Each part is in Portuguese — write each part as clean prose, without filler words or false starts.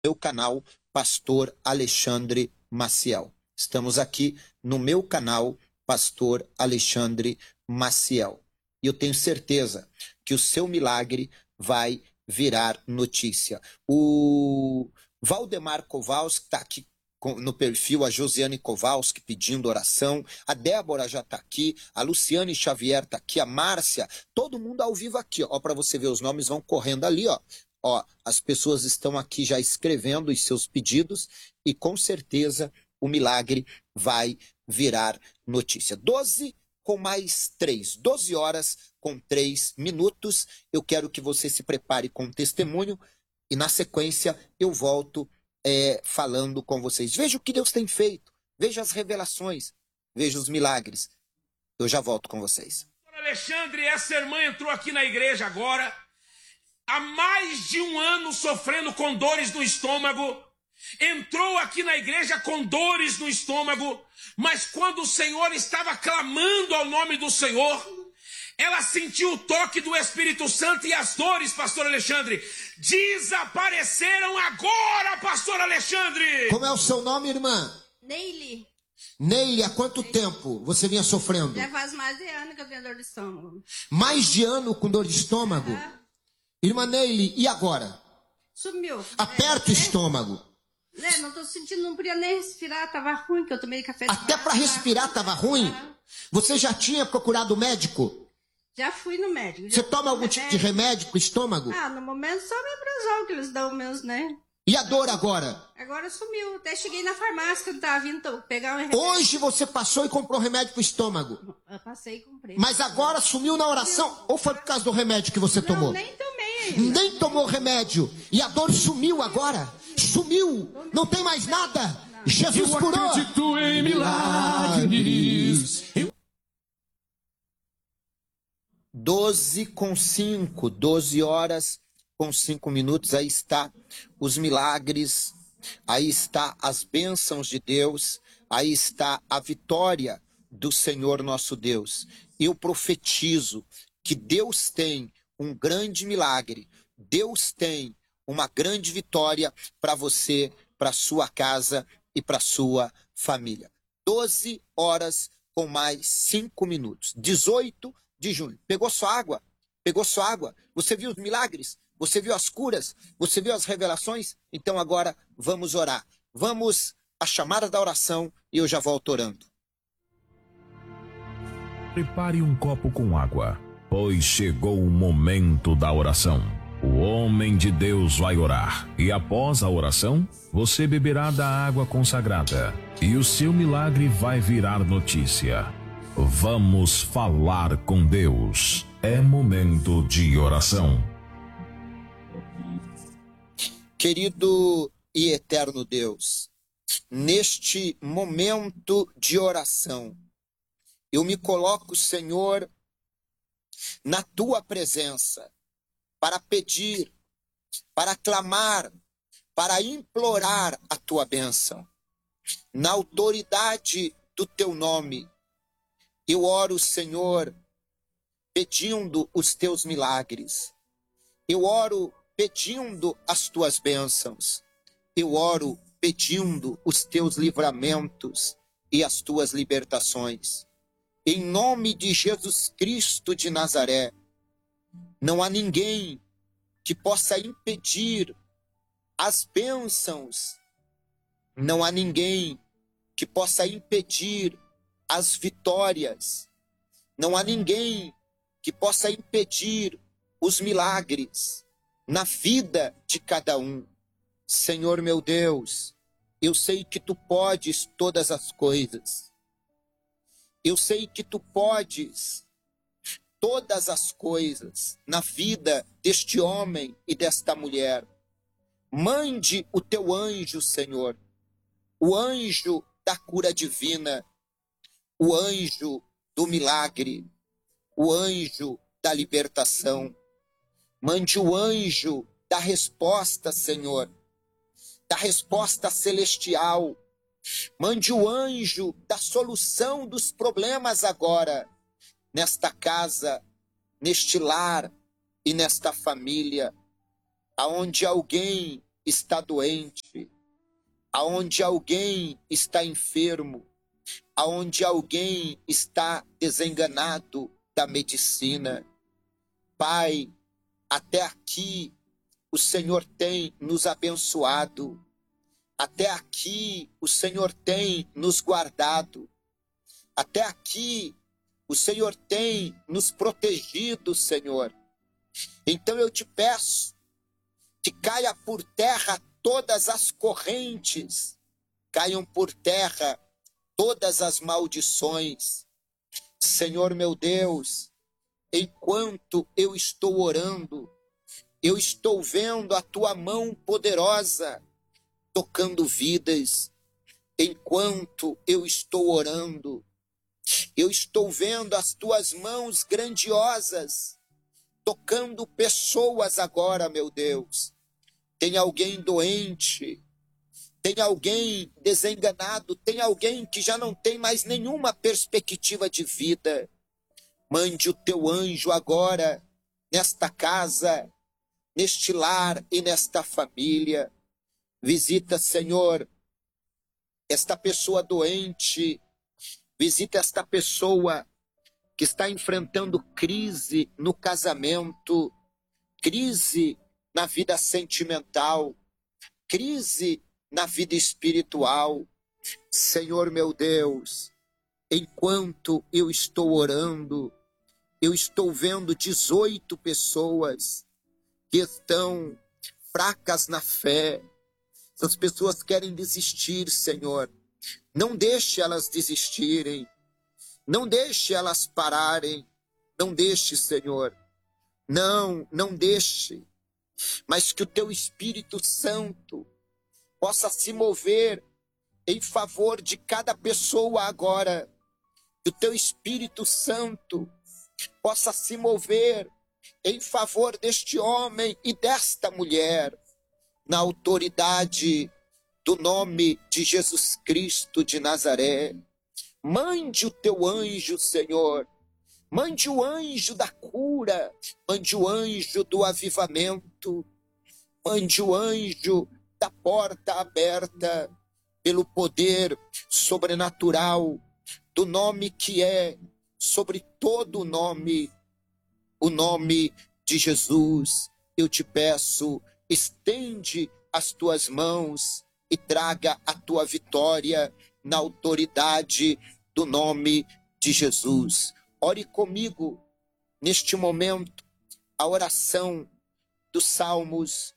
meu canal Pastor Alexandre Maciel. Estamos aqui no meu canal Pastor Alexandre Maciel. E eu tenho certeza que o seu milagre vai virar notícia. O Valdemar Kowalski está aqui no perfil, a Josiane Kowalski pedindo oração, a Débora já está aqui, a Luciane Xavier está aqui, a Márcia, todo mundo ao vivo aqui, ó, para você ver, os nomes vão correndo ali, ó. Ó, as pessoas estão aqui já escrevendo os seus pedidos e com certeza o milagre vai virar notícia. 12 com mais 3, 12 horas com 3 minutos. Eu quero que você se prepare com um testemunho e na sequência eu volto falando com vocês. Veja o que Deus tem feito, veja as revelações, veja os milagres. Eu já volto com vocês. Alexandre, essa irmã entrou aqui na igreja agora, há mais de um ano sofrendo com dores no estômago, entrou aqui na igreja com dores no estômago, mas quando o Senhor estava clamando ao nome do Senhor, ela sentiu o toque do Espírito Santo e as dores, pastor Alexandre, desapareceram agora, pastor Alexandre! Como é o seu nome, irmã? Neile. Neile, há quanto tempo você vinha sofrendo? Já faz mais de ano que eu tenho dor de estômago. Mais de ano com dor de estômago? Irmã Neile, e agora? Sumiu. Aperta o estômago. Não tô sentindo, não podia nem respirar, tava ruim, que eu tomei café. Até para respirar tava ruim? Você já tinha procurado o médico? Já fui no médico. Você toma algum tipo de remédio pro estômago? No momento só omeprazol que eles dão mesmo, né? E a dor agora? Agora sumiu. Até cheguei na farmácia que eu não tava vindo pegar um remédio. Hoje você passou e comprou remédio pro estômago? Eu passei e comprei. Mas agora sumiu na oração? Ou foi por causa do remédio que você tomou? Não, nem tomei ainda. Nem tomou remédio. E a dor sumiu agora? Sumiu. Não tem mais nada. Não. Jesus curou. Eu acredito em milagres. 12 com 5, 12 horas com 5 minutos, aí está os milagres, aí está as bênçãos de Deus, aí está a vitória do Senhor nosso Deus. Eu profetizo que Deus tem um grande milagre, Deus tem uma grande vitória para você, para sua casa e para sua família. 12 horas com mais 5 minutos, 18 de junho. Pegou sua água? Pegou sua água? Você viu os milagres? Você viu as curas? Você viu as revelações? Então agora vamos orar. Vamos à chamada da oração e eu já volto orando. Prepare um copo com água, pois chegou o momento da oração. O homem de Deus vai orar e após a oração, você beberá da água consagrada e o seu milagre vai virar notícia. Vamos falar com Deus. É momento de oração. Querido e eterno Deus, neste momento de oração, eu me coloco, Senhor, na tua presença, para pedir, para clamar, para implorar a tua bênção. Na autoridade do teu nome, eu oro, Senhor, pedindo os teus milagres. Eu oro pedindo as tuas bênçãos. Eu oro pedindo os teus livramentos e as tuas libertações. Em nome de Jesus Cristo de Nazaré, não há ninguém que possa impedir as bênçãos. Não há ninguém que possa impedir as vitórias. Não há ninguém que possa impedir os milagres na vida de cada um. Senhor meu Deus, eu sei que tu podes todas as coisas. Eu sei que tu podes todas as coisas na vida deste homem e desta mulher. Mande o teu anjo, Senhor, o anjo da cura divina, o anjo do milagre, o anjo da libertação. Mande o anjo da resposta, Senhor, da resposta celestial. Mande o anjo da solução dos problemas agora, nesta casa, neste lar e nesta família, aonde alguém está doente, aonde alguém está enfermo, aonde alguém está desenganado da medicina. Pai, até aqui o Senhor tem nos abençoado, até aqui o Senhor tem nos guardado, até aqui o Senhor tem nos protegido, Senhor. Então eu te peço que caia por terra todas as correntes, caiam por terra todas as maldições. Senhor meu Deus, enquanto eu estou orando, eu estou vendo a tua mão poderosa tocando vidas. Enquanto eu estou orando, eu estou vendo as tuas mãos grandiosas tocando pessoas agora, meu Deus. Tem alguém doente, tem alguém desenganado, tem alguém que já não tem mais nenhuma perspectiva de vida. Mande o teu anjo agora nesta casa, neste lar e nesta família. Visita, Senhor, esta pessoa doente. Visita esta pessoa que está enfrentando crise no casamento, crise na vida sentimental, crise na vida espiritual. Senhor meu Deus, enquanto eu estou orando, eu estou vendo 18 pessoas que estão fracas na fé. Essas pessoas querem desistir, Senhor. Não deixe elas desistirem. Não deixe elas pararem. Não deixe, Senhor. Não deixe. Mas que o teu Espírito Santo possa se mover em favor de cada pessoa agora. Que o teu Espírito Santo possa se mover em favor deste homem e desta mulher, na autoridade do nome de Jesus Cristo de Nazaré. Mande o teu anjo, Senhor. Mande o anjo da cura. Mande o anjo do avivamento. Mande o anjo da porta aberta, pelo poder sobrenatural do nome que é sobre todo o nome de Jesus. Eu te peço, estende as tuas mãos e traga a tua vitória na autoridade do nome de Jesus. Ore comigo neste momento a oração dos Salmos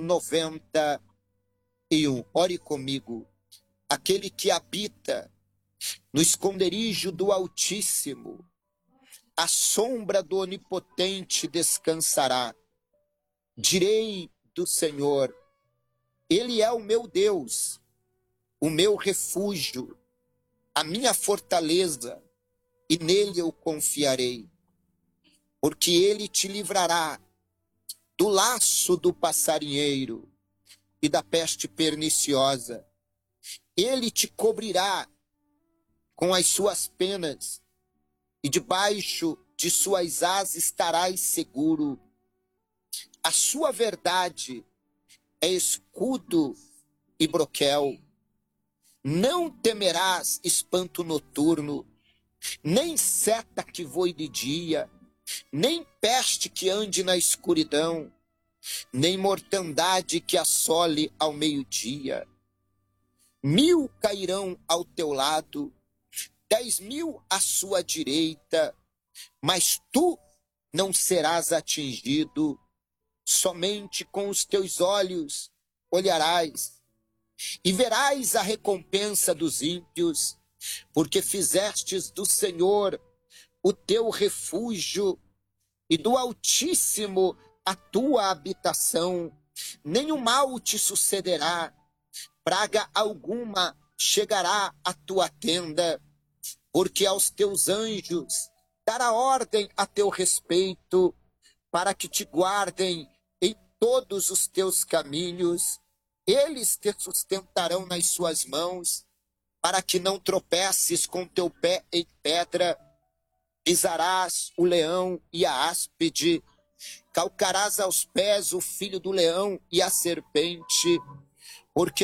91. Ore comigo. Aquele que habita no esconderijo do Altíssimo, à sombra do Onipotente descansará. Direi do Senhor, Ele é o meu Deus, o meu refúgio, a minha fortaleza, e nele eu confiarei. Porque Ele te livrará do laço do passarinheiro e da peste perniciosa. Ele te cobrirá com as suas penas, e debaixo de suas asas estarás seguro. A sua verdade é escudo e broquel. Não temerás espanto noturno, nem seta que voe de dia, nem peste que ande na escuridão, nem mortandade que assole ao meio-dia. 1000 cairão ao teu lado, 10.000 à sua direita, mas tu não serás atingido. Somente com os teus olhos olharás e verás a recompensa dos ímpios, porque fizestes do Senhor o teu refúgio e do Altíssimo a tua habitação. Nenhum mal te sucederá, praga alguma chegará à tua tenda, porque aos teus anjos dará ordem a teu respeito, para que te guardem em todos os teus caminhos. Eles te sustentarão nas suas mãos, para que não tropeces com teu pé em pedra. Pisarás o leão e a áspide, Calcarás aos pés o filho do leão e a serpente, porque